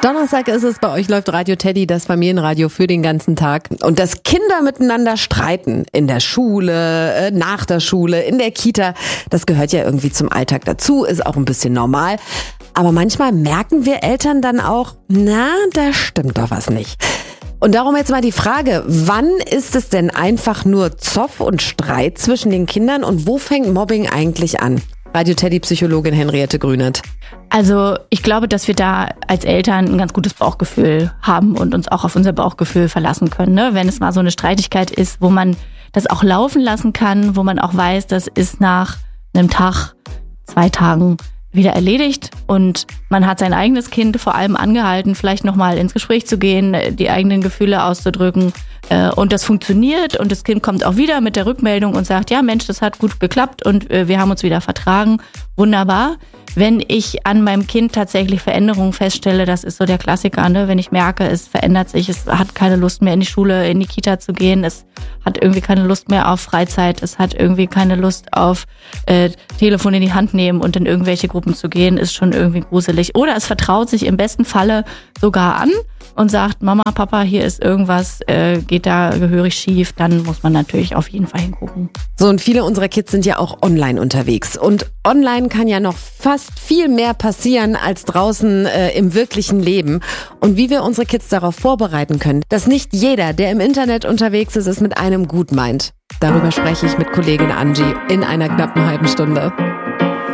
Donnerstag ist es, bei euch läuft Radio Teddy, das Familienradio für den ganzen Tag. Und dass Kinder miteinander streiten, in der Schule, nach der Schule, in der Kita, das gehört ja irgendwie zum Alltag dazu, ist auch ein bisschen normal. Aber manchmal merken wir Eltern dann auch, da stimmt doch was nicht. Und darum jetzt mal die Frage, wann ist es denn einfach nur Zoff und Streit zwischen den Kindern und wo fängt Mobbing eigentlich an? Radio Teddy-Psychologin Henriette Grünert. Also ich glaube, dass wir da als Eltern ein ganz gutes Bauchgefühl haben und uns auch auf unser Bauchgefühl verlassen können. Ne? Wenn es mal so eine Streitigkeit ist, wo man das auch laufen lassen kann, wo man auch weiß, das ist nach einem Tag, 2 Tagen wieder erledigt und man hat sein eigenes Kind vor allem angehalten, vielleicht nochmal ins Gespräch zu gehen, die eigenen Gefühle auszudrücken und das funktioniert und das Kind kommt auch wieder mit der Rückmeldung und sagt, ja Mensch, das hat gut geklappt und wir haben uns wieder vertragen, wunderbar. Wenn ich an meinem Kind tatsächlich Veränderungen feststelle, das ist so der Klassiker, ne? Wenn ich merke, es verändert sich, es hat keine Lust mehr in die Schule, in die Kita zu gehen, es hat irgendwie keine Lust mehr auf Freizeit, es hat irgendwie keine Lust auf Telefon in die Hand nehmen und in irgendwelche Gruppen zu gehen, ist schon irgendwie gruselig. Oder es vertraut sich im besten Falle sogar an und sagt, Mama, Papa, hier ist irgendwas, geht da gehörig schief, dann muss man natürlich auf jeden Fall hingucken. So, und viele unserer Kids sind ja auch online unterwegs. Und online kann ja noch fast viel mehr passieren als draußen im wirklichen Leben. Und wie wir unsere Kids darauf vorbereiten können, dass nicht jeder, der im Internet unterwegs ist, es mit einem gut meint. Darüber spreche ich mit Kollegin Angie in einer knappen halben Stunde.